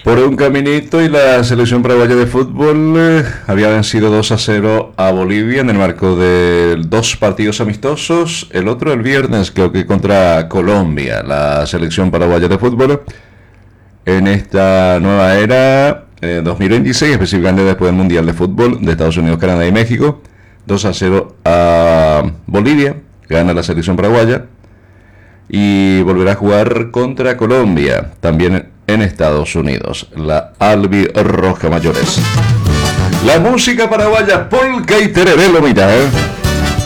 por un caminito, y la selección paraguaya de fútbol había vencido 2-0 a Bolivia en el marco de 2 partidos amistosos. El otro el viernes, creo que contra Colombia. La selección paraguaya de fútbol en esta nueva era 2026, específicamente después del Mundial de Fútbol de Estados Unidos, Canadá y México. 2-0 a Bolivia, gana la selección paraguaya, y volverá a jugar contra Colombia, también en Estados Unidos, la albirroja mayores. La música paraguaya, polka y tereré, lo mira,